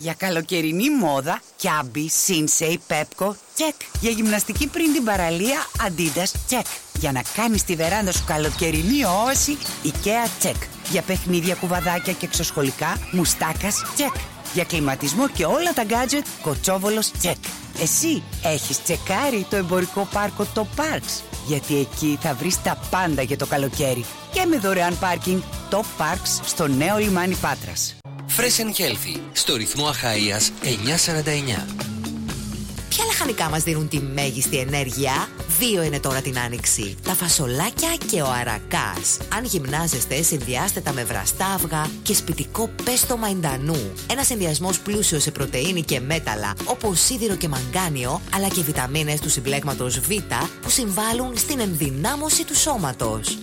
Για καλοκαιρινή μόδα, Κιάμπι, Σίνσεϊ, Πέπκο, τσεκ. Για γυμναστική πριν την παραλία, Αντίδας, τσεκ. Για να κάνεις τη βεράντα σου καλοκαιρινή όαση, IKEA, τσεκ. Για παιχνίδια, κουβαδάκια και εξωσχολικά, Μουστάκας, τσεκ. Για κλιματισμό και όλα τα γκάτζετ, Κοτσόβολος, τσεκ. Εσύ έχεις τσεκάρει το εμπορικό πάρκο το Parks? Γιατί εκεί θα βρεις τα πάντα για το καλοκαίρι. Και με δωρεάν πάρκινγκ, το Parks στο νέο λιμάνι Πάτρας. Fresh and Healthy, στο ρυθμό Αχαΐας 949. Ποια λαχανικά μας δίνουν τη μέγιστη ενέργεια? 2 είναι τώρα την άνοιξη. Τα φασολάκια και ο αρακάς. Αν γυμνάζεστε, συνδυάστε τα με βραστά αυγά και σπιτικό πέστο μαϊντανού. Ένας συνδυασμός πλούσιος σε πρωτεΐνη και μέταλλα, όπως σίδηρο και μαγκάνιο, αλλά και βιταμίνες του συμπλέγματος Β, που συμβάλλουν στην ενδυνάμωση του σώματος.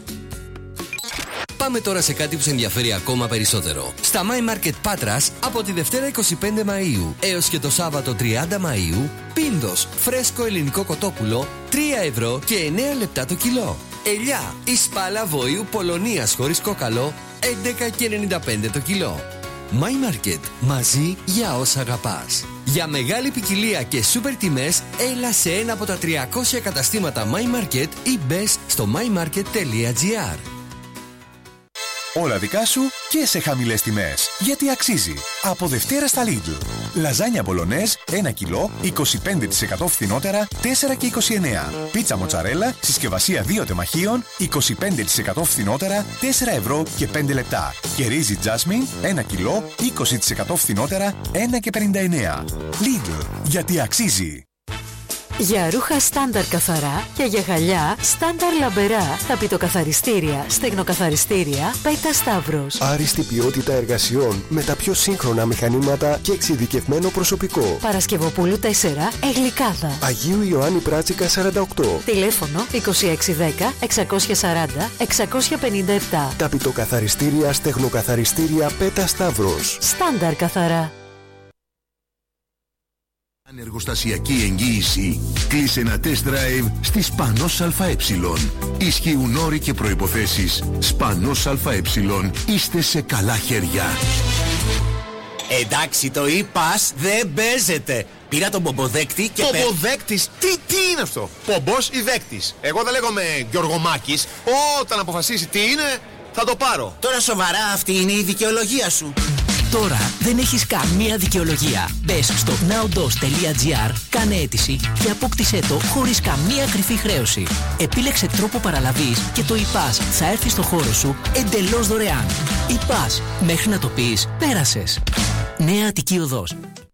Πάμε τώρα σε κάτι που σε ενδιαφέρει ακόμα περισσότερο. Στα My Market Πάτρας, από τη Δευτέρα 25 Μαΐου έως και το Σάββατο 30 Μαΐου, πίνδος φρέσκο ελληνικό κοτόπουλο 3 ευρώ και 9 λεπτά το κιλό. Ελιά ή σπάλα βόηου Πολωνίας χωρίς κόκαλο 11,95 το κιλό. My Market, μαζί για όσα αγαπάς. Για μεγάλη ποικιλία και σούπερ τιμές, έλα σε ένα από τα 300 καταστήματα My Market ή μπες στο mymarket.gr. Όλα δικά σου και σε χαμηλές τιμές. Γιατί αξίζει. Από Δευτέρα στα Lidl. Λαζάνια μπολονέζ 1 κιλό 25% φθηνότερα 4,29. Πίτσα μοτσαρέλα συσκευασία 2 τεμαχίων 25% φθηνότερα 4 ευρώ και 5 λεπτά. Και ρύζι τζάσμιν 1 κιλό 20% φθηνότερα 1,59. Lidl. Γιατί αξίζει. Για ρούχα στάνταρ καθαρά και για γυαλιά στάνταρ λαμπερά, ταπητοκαθαριστήρια, στεγνοκαθαριστήρια, Πέτα Σταύρος. Άριστη ποιότητα εργασιών με τα πιο σύγχρονα μηχανήματα και εξειδικευμένο προσωπικό. Παρασκευοπούλου 4, Εγλικάδα. Αγίου Ιωάννη Πράτσικα 48. Τηλέφωνο 2610 640 657. Ταπητοκαθαριστήρια, στεγνοκαθαριστήρια, Πέτα Σταύρος. Στάνταρ καθαρά. Ανεργοστασιακή εγγύηση. Κλείσε ένα test drive στη Σπανός ΑΕ. Ισχύουν όροι και προϋποθέσεις. Σπανός ΑΕ. Είστε σε καλά χέρια. Εντάξει, το e-pass δεν παίζεται. Πήρα τον πομποδέκτη και... Πομποδέκτης? Τι είναι αυτό? Πομπός ή δέκτης? Εγώ δεν λέγομαι Γιωργομάκης. Όταν αποφασίσει τι είναι, θα το πάρω. Τώρα σοβαρά, αυτή είναι η δικαιολογία σου? Τώρα δεν έχεις καμία δικαιολογία. Μπες στο nowdos.gr, κάνε αίτηση και απόκτησέ το χωρίς καμία κρυφή χρέωση. Επίλεξε τρόπο παραλαβής και το e-pass θα έρθει στο χώρο σου εντελώς δωρεάν. E-pass, μέχρι να το πεις, πέρασες. Νέα Αττική Οδός.